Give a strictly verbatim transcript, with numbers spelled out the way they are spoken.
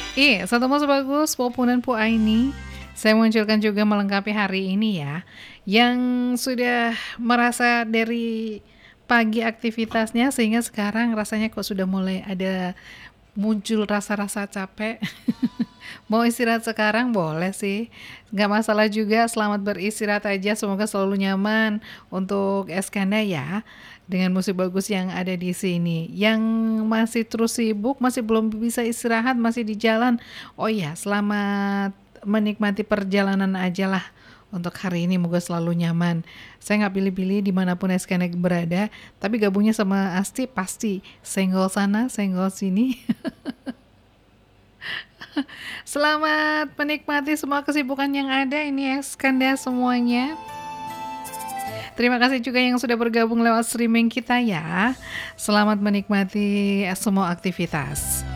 Iya, satu Mas Bagus, Po Punan, Po Aini. Saya munculkan juga melengkapi hari ini ya, yang sudah merasa dari pagi aktivitasnya sehingga sekarang rasanya kok sudah mulai ada muncul rasa-rasa capek. Mau istirahat sekarang boleh sih, nggak masalah juga, selamat beristirahat aja, semoga selalu nyaman untuk Eskanda ya, dengan musik bagus yang ada di sini. Yang masih terus sibuk, masih belum bisa istirahat, masih di jalan, oh iya, selamat menikmati perjalanan ajalah untuk hari ini, moga selalu nyaman. Saya nggak pilih-pilih dimanapun Eskanda berada, tapi gabungnya sama Asti pasti senggol sana, senggol sini. Selamat menikmati semua kesibukan yang ada ini Eskanda semuanya. Terima kasih juga yang sudah bergabung lewat streaming kita ya. Selamat menikmati semua aktivitas.